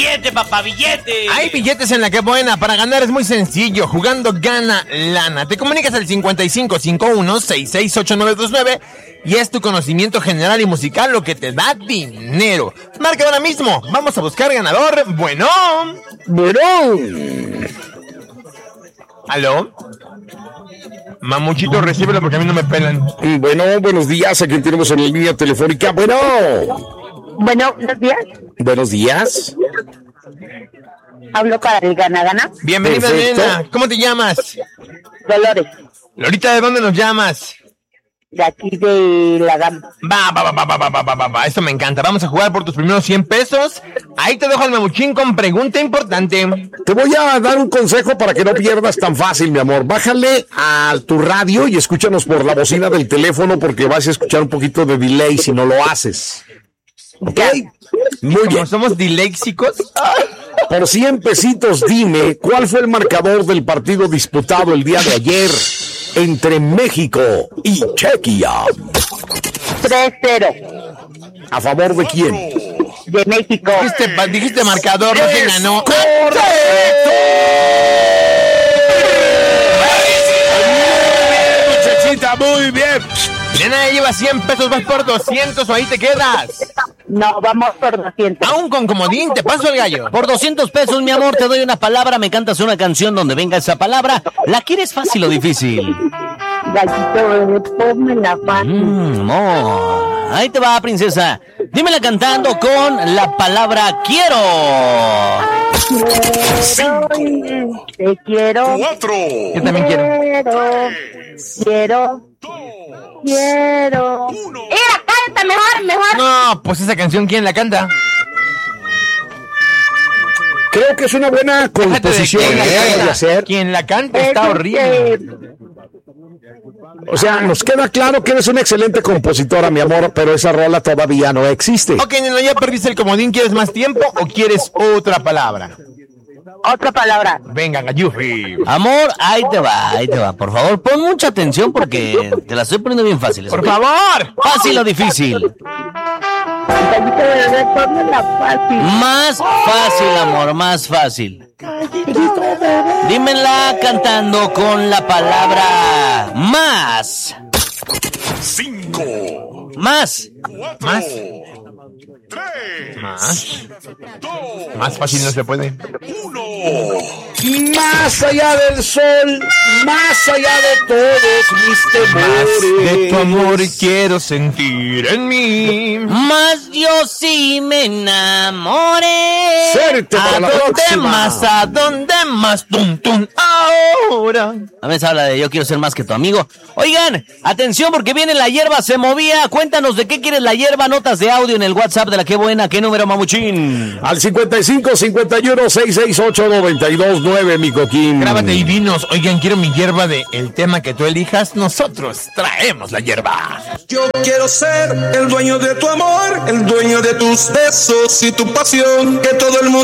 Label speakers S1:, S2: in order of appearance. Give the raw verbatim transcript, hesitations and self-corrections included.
S1: billete, papá, billete.
S2: Hay billetes en la que buena. Para ganar es muy sencillo. Jugando gana lana. Te comunicas al cincuenta y cinco cincuenta y uno sesenta y seis ochenta y nueve veintinueve y es tu conocimiento general y musical lo que te da dinero. Marca ahora mismo. Vamos a buscar ganador. Bueno.
S3: Bueno.
S2: ¿Aló? Mamuchito, recíbelo porque a mí no me pelan.
S3: Bueno, buenos días. Aquí tenemos en la línea telefónica. Bueno.
S4: Bueno, buenos días.
S3: Buenos días.
S4: Hablo para el Gana Gana.
S2: Bienvenida, nena. ¿Cómo te llamas?
S4: Dolores.
S2: Lorita, ¿de dónde nos llamas?
S4: De aquí de la Gama.
S2: Va, va, va, va, va, va, va, va, va. Eso me encanta. Vamos a jugar por tus primeros cien pesos. Ahí te dejo el mamuchín con pregunta importante.
S3: Te voy a dar un consejo para que no pierdas tan fácil, mi amor. Bájale a tu radio y escúchanos por la bocina del teléfono porque vas a escuchar un poquito de delay si no lo haces. ¿Ok? Muy
S2: Como
S3: bien.
S2: somos diléxicos.
S3: Por cien pesitos, dime, ¿cuál fue el marcador del partido disputado el día de ayer entre México y Chequia?
S4: tres cero.
S3: ¿A favor de quién?
S4: De México.
S2: Dijiste, dijiste marcador, no se ganó.
S3: ¡Correcto! Muchachita, muy bien.
S2: Nena, ya lleva cien pesos, vas por doscientos o ahí te quedas.
S4: No, vamos por doscientos.
S2: Aún con comodín, te paso el gallo.
S1: Por doscientos pesos, mi amor, te doy una palabra, me cantas una canción donde venga esa palabra. ¿La quieres fácil o difícil?
S4: Gallito, ponme la fácil.
S1: Mmm, amor. Ahí te va, princesa. Dímela cantando con la palabra quiero.
S4: Quiero, te quiero.
S5: Cuatro.
S2: Yo también quiero.
S4: Quiero, quiero, quiero. Mira, canta mejor, mejor.
S2: No, pues esa canción, ¿quién la canta?
S3: Creo que es una buena composición
S2: ¿Quién la
S3: que acabas de
S2: canta?
S3: hacer.
S2: Quien la canta está
S4: Es
S2: horrible.
S4: este,
S3: O sea, nos queda claro que eres una excelente compositora, mi amor, pero esa rola todavía no existe.
S2: Ok, nena, ya perdiste el comodín. ¿Quieres más tiempo o quieres otra palabra?
S4: Otra palabra.
S2: Venga, gallufi.
S1: Amor, ahí te va, ahí te va. Por favor, pon mucha atención porque te la estoy poniendo bien fácil.
S2: Por favor.
S1: ¿Fácil o difícil?
S4: Gallito, bebé, ponme la fácil.
S1: Más fácil, amor, más fácil.
S4: Gallito, bebé.
S1: Dímela cantando con la palabra más.
S5: Cinco.
S1: Más.
S5: Cuatro.
S2: Más.
S5: Tres.
S2: Más.
S5: Dos.
S2: Más fácil no se puede.
S5: Uno.
S3: Más allá del sol, más allá de todos mis temores.
S2: De tu amor quiero sentir en mí.
S1: Más yo sí me enamoré.
S3: Suerte para
S2: ¿A
S3: la
S2: dónde
S3: próxima.
S2: más? ¿A dónde más? Tum, tum, ahora.
S1: A veces habla de yo quiero ser más que tu amigo. Oigan, atención porque viene la hierba se movía. Cuéntanos de qué quieres la hierba. Notas de audio en el WhatsApp de la Qué Buena. ¿Qué número, mamuchín?
S3: Al cincuenta y cinco, cincuenta y uno, sesenta y seis ocho, noventa y dos nueve, mi coquín.
S2: Grábate y dinos. Oigan, quiero mi hierba de el tema que tú elijas. Nosotros traemos la hierba.
S6: Yo quiero ser el dueño de tu amor, el dueño de tus besos y tu pasión, que todo el mundo